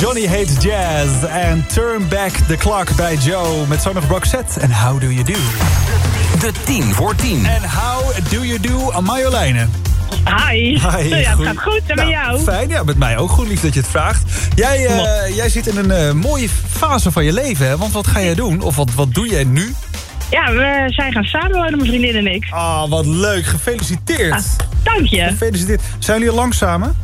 Johnny Hates Jazz en Turn Back the Clock bij Joe met Son of Roxette en How Do You Do. De 10 voor 10. En How Do You Do, Marjoleine. Hi. Ja, het gaat goed. En met jou? Fijn, ja, met mij ook goed. Lief dat je het vraagt. Jij zit in een mooie fase van je leven, hè? Want wat ga jij doen? Of wat doe jij nu? Ja, we zijn gaan samenwonen, mijn vriendin en ik. Ah, wat leuk. Gefeliciteerd. Dank je. Gefeliciteerd. Zijn jullie al lang samen?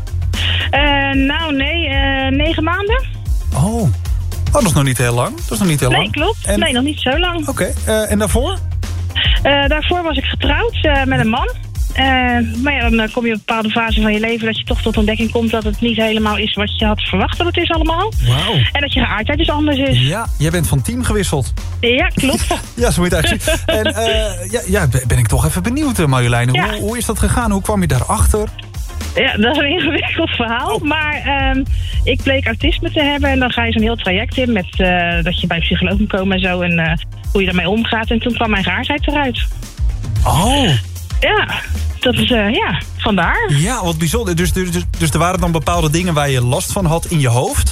Nou, nee. 9 maanden. Oh, dat is nog niet heel lang. Nee, klopt. En... Nee, nog niet zo lang. Oké. En daarvoor? Daarvoor was ik getrouwd met een man. Maar ja, dan kom je op een bepaalde fase van je leven dat je toch tot ontdekking komt dat het niet helemaal is wat je had verwacht dat het is allemaal. Wauw. En dat je geaardheid dus anders is. Ja, jij bent van team gewisseld. Ja, klopt. Ja, zo moet je het eigenlijk zien. En ben ik toch even benieuwd, Marjoleine. Ja. Hoe is dat gegaan? Hoe kwam je daarachter? Ja, dat is een ingewikkeld verhaal. Oh. Maar ik bleek autisme te hebben. En dan ga je zo'n heel traject in met dat je bij psycholoog moet komen en zo. En hoe je daarmee omgaat. En toen kwam mijn geaardheid eruit. Oh. Ja, dat is, vandaar. Ja, wat bijzonder. Dus er waren dan bepaalde dingen waar je last van had in je hoofd?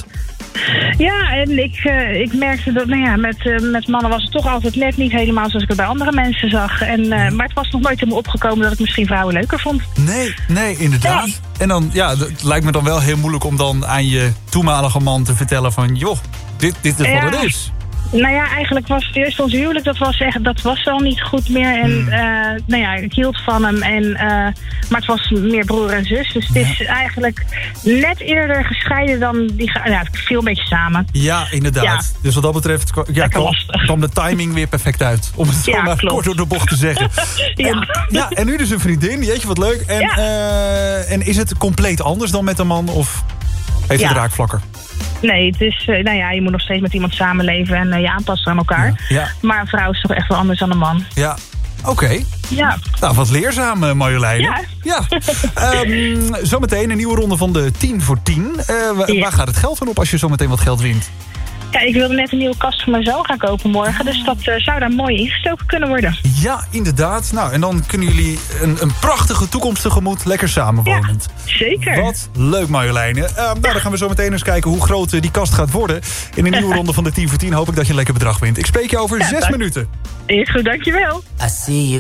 Ja, en ik merkte dat, met mannen was het toch altijd net niet helemaal zoals ik het bij andere mensen zag. Maar het was nog nooit in me opgekomen dat ik misschien vrouwen leuker vond. Nee, inderdaad. Ja. En dan, het lijkt me dan wel heel moeilijk om dan aan je toenmalige man te vertellen van, joh, dit is wat het is. Nou ja, eigenlijk was het eerst ons huwelijk, dat was wel niet goed meer. En ik hield van hem. Maar het was meer broer en zus. Dus het is eigenlijk net eerder gescheiden dan het viel een beetje samen. Ja, inderdaad. Ja. Dus wat dat betreft kwam de timing weer perfect uit. Om het zo maar kort door de bocht te zeggen. En nu dus een vriendin. Jeetje, wat leuk. En is het compleet anders dan met een man? Of heeft het raakvlakken? Nee, het is, je moet nog steeds met iemand samenleven en je aanpassen aan elkaar. Ja. Maar een vrouw is toch echt wel anders dan een man. Ja, oké. Ja. Nou, wat leerzaam, Marjoleine. Ja. Zometeen een nieuwe ronde van de 10 voor 10. Waar gaat het geld van op als je zometeen wat geld wint? Ja, ik wilde net een nieuwe kast voor mijn zoon gaan kopen morgen. Dus dat zou daar mooi ingestoken kunnen worden. Ja, inderdaad. Nou, en dan kunnen jullie een prachtige toekomst tegemoet. Lekker samenwonend. Ja, zeker. Wat leuk, Marjoleine. Dan gaan we zo meteen eens kijken hoe groot die kast gaat worden. In een nieuwe ronde van de 10 voor 10 hoop ik dat je een lekker bedrag wint. Ik spreek je over 6 minuten. Is goed, dankjewel.